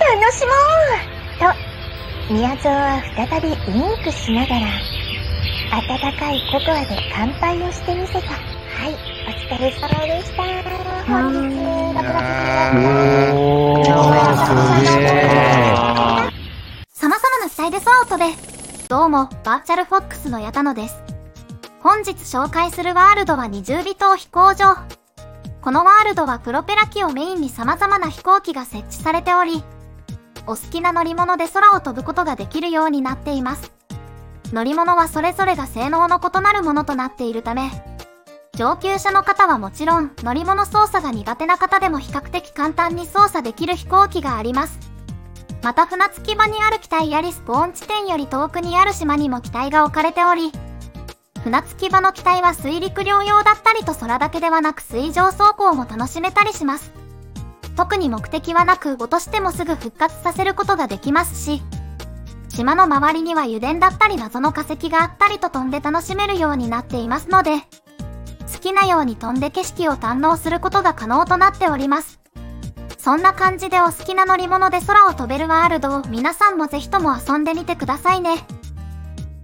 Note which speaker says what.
Speaker 1: 楽しもうと、宮蔵は再びウインクしながら、温かいココアで乾杯をしてみせた。はい、お疲れ様でした。本日、
Speaker 2: 様々なスタイル空を飛べ。どうも、バーチャルフォックスの矢田野です。本日紹介するワールドは20尾島飛行場。このワールドはプロペラ機をメインに様々な飛行機が設置されており、お好きな乗り物で空を飛ぶことができるようになっています。乗り物はそれぞれが性能の異なるものとなっているため、上級者の方はもちろん乗り物操作が苦手な方でも比較的簡単に操作できる飛行機があります。また船着き場にある機体やリスポーン地点より遠くにある島にも機体が置かれており、船着き場の機体は水陸両用だったりと空だけではなく水上走行も楽しめたりします。特に目的はなく落としてもすぐ復活させることができますし、島の周りには油田だったり謎の化石があったりと飛んで楽しめるようになっていますので、好きなように飛んで景色を堪能することが可能となっております。そんな感じでお好きな乗り物で空を飛べるワールドを皆さんもぜひとも遊んでみてくださいね。